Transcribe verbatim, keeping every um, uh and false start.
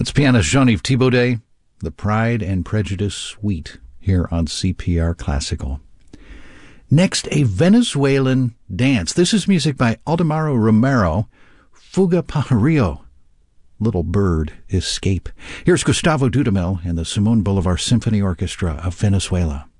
That's pianist Jean-Yves Thibaudet, the Pride and Prejudice Suite, here on C P R Classical. Next, a Venezuelan dance. This is music by Aldemaro Romero, Fuga Pajarillo, Little Bird Escape. Here's Gustavo Dudamel and the Simón Bolívar Symphony Orchestra of Venezuela.